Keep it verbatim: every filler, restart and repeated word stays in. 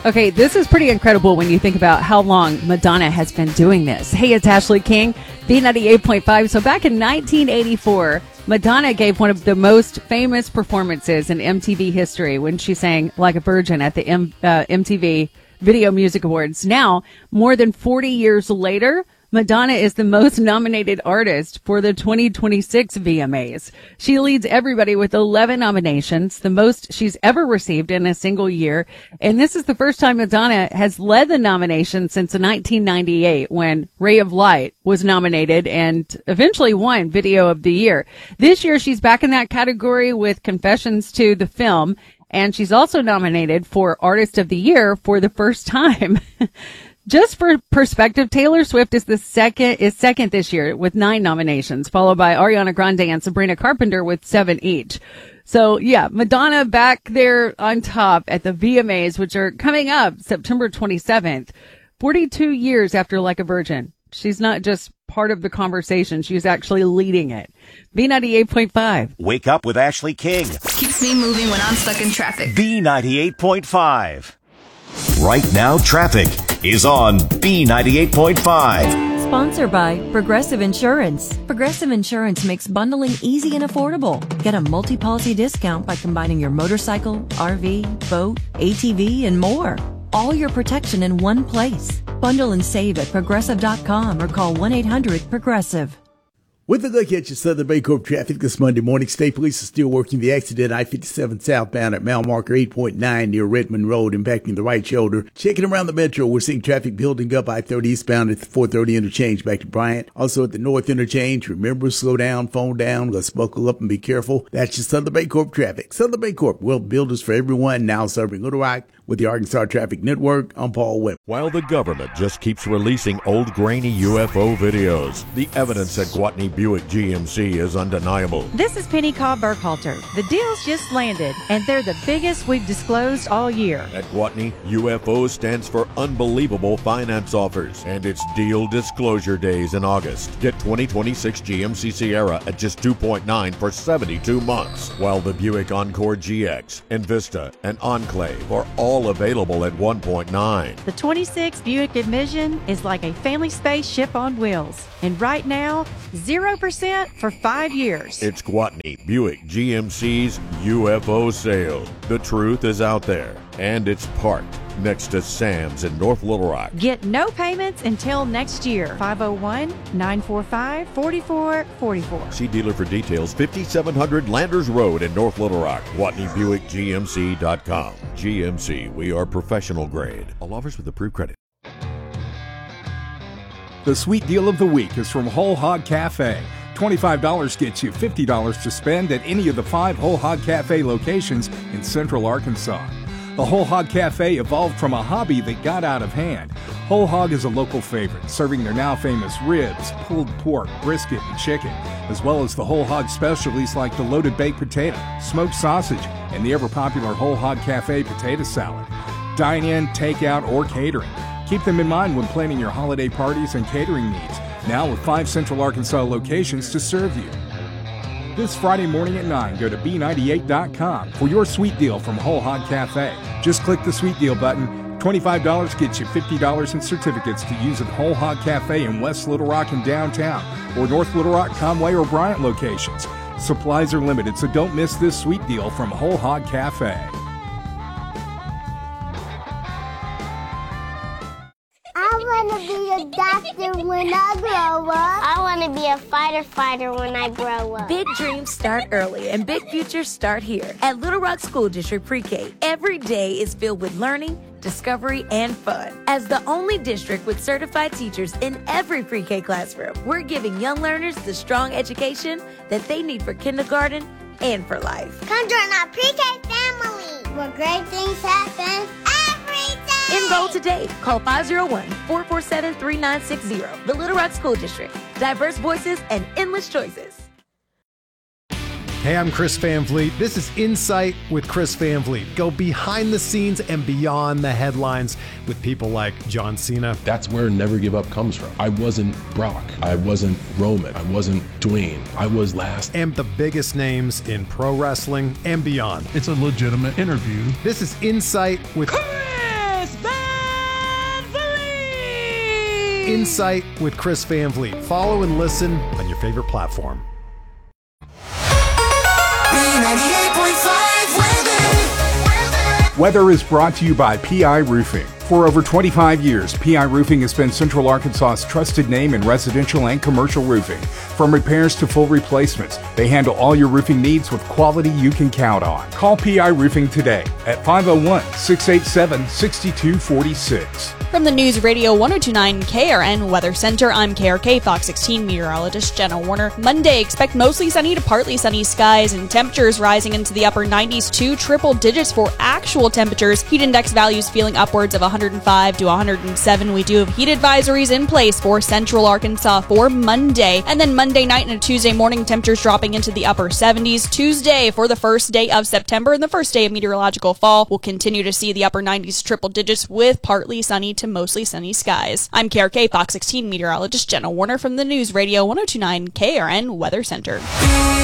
Okay, this is pretty incredible when you think about how long Madonna has been doing this. Hey, it's Ashley King, B ninety-eight point five. So back in nineteen eighty-four, Madonna gave one of the most famous performances in M T V history when she sang Like a Virgin at the M- uh, M T V Video Music Awards. Now, more than forty years later, Madonna is the most nominated artist for the twenty twenty-six V M As. She leads everybody with eleven nominations, the most she's ever received in a single year. And this is the first time Madonna has led the nomination since nineteen ninety-eight, when Ray of Light was nominated and eventually won Video of the Year. This year, she's back in that category with Confessions to the Film, and she's also nominated for Artist of the Year for the first time. Just for perspective, Taylor Swift is the second, is second this year with nine nominations, followed by Ariana Grande and Sabrina Carpenter with seven each. So yeah, Madonna back there on top at the V M As, which are coming up September twenty-seventh, forty-two years after Like a Virgin. She's not just part of the conversation. She's actually leading it. B ninety-eight point five. Wake up with Ashley King. Keeps me moving when I'm stuck in traffic. B ninety-eight point five. Right now, traffic is on B ninety-eight point five. Sponsored by Progressive Insurance. Progressive Insurance makes bundling easy and affordable. Get a multi-policy discount by combining your motorcycle, R V, boat, A T V, and more. All your protection in one place. Bundle and save at progressive dot com or call one eight hundred progressive. With a look at your Southern Baycorp traffic this Monday morning, State Police are still working the accident I fifty-seven southbound at mile marker eight point nine near Redmond Road, impacting the right shoulder. Checking around the metro, we're seeing traffic building up I thirty eastbound at the four thirty interchange back to Bryant. Also at the north interchange, remember, slow down, phone down, let's buckle up and be careful. That's your Southern Baycorp traffic. Southern Baycorp, well, builders for everyone, now serving Little Rock. With the Arkansas Traffic Network, I'm Paul Webb. While the government just keeps releasing old grainy U F O videos, the evidence at Gwatney Buick G M C is undeniable. This is Penny Cobb Burkhalter. The deals just landed, and they're the biggest we've disclosed all year. At Gwatney, U F O stands for Unbelievable Finance Offers, and it's Deal Disclosure Days in August. Get twenty twenty-six G M C Sierra at just two point nine for seventy-two months, while the Buick Encore G X, Envista, and Enclave are all available at one point nine. The twenty-six Buick Envision is like a family spaceship on wheels. And right now, zero percent for five years. It's Gwatney Buick G M C's U F O sale. The truth is out there, and it's parked next to Sam's in North Little Rock. Get no payments until next year. five oh one, nine four five, four four four four. See dealer for details. fifty-seven hundred Landers Road in North Little Rock. Gwatney Buick G M C dot com. G M C, we are professional grade. All offers with approved credit. The sweet deal of the week is from Whole Hog Cafe. twenty-five dollars gets you fifty dollars to spend at any of the five Whole Hog Cafe locations in Central Arkansas. The Whole Hog Cafe evolved from a hobby that got out of hand. Whole Hog is a local favorite, serving their now famous ribs, pulled pork, brisket, and chicken, as well as the Whole Hog specialties like the loaded baked potato, smoked sausage, and the ever-popular Whole Hog Cafe potato salad. Dine in, take out, or catering. Keep them in mind when planning your holiday parties and catering needs, now with five Central Arkansas locations to serve you. This Friday morning at nine, go to B ninety-eight dot com for your sweet deal from Whole Hog Cafe. Just click the sweet deal button. twenty-five dollars gets you fifty dollars in certificates to use at Whole Hog Cafe in West Little Rock and downtown, or North Little Rock, Conway, or Bryant locations. Supplies are limited, so don't miss this sweet deal from Whole Hog Cafe. I want to be a doctor when I grow up. I want to be a fighter fighter when I grow up. Big dreams start early and big futures start here. At Little Rock School District Pre-K, every day is filled with learning, discovery, and fun. As the only district with certified teachers in every pre-K classroom, we're giving young learners the strong education that they need for kindergarten and for life. Come join our pre-K family, where great things happen every day. Enroll today. Call five oh one, four four seven, three nine six zero. The Little Rock School District. Diverse voices and endless choices. Hey, I'm Chris Van Vliet. This is Insight with Chris Van Vliet. Go behind the scenes and beyond the headlines with people like John Cena. That's where Never Give Up comes from. I wasn't Brock. I wasn't Roman. I wasn't Dwayne. I was last. And the biggest names in pro wrestling and beyond. It's a legitimate interview. This is Insight with Chris Insight with Chris Van Vliet. Follow and listen on your favorite platform. Weather is brought to you by P I Roofing. For over twenty-five years, P I Roofing has been Central Arkansas's trusted name in residential and commercial roofing. From repairs to full replacements, they handle all your roofing needs with quality you can count on. Call P I Roofing today at five oh one, six eight seven, six two four six. From the News Radio one oh two point nine K R N Weather Center, I'm K R K Fox sixteen meteorologist Jenna Warner. Monday, expect mostly sunny to partly sunny skies and temperatures rising into the upper nineties to triple digits for actual temperatures. Heat index values feeling upwards of one hundred five to one hundred seven. We do have heat advisories in place for Central Arkansas for Monday. And then Monday night and Tuesday morning, temperatures dropping into the upper seventies. Tuesday, for the first day of September and the first day of meteorological fall, we'll continue to see the upper nineties triple digits with partly sunny to mostly sunny skies. I'm K R K Fox sixteen meteorologist Jenna Warner from the News Radio one oh two point nine K R N Weather Center.